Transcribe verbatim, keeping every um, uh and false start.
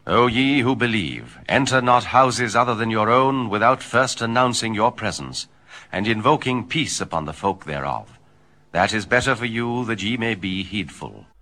O ye who believe, enter not houses other than your own without first announcing your presence, and invoking peace upon the folk thereof. That is better for you, that ye may be heedful.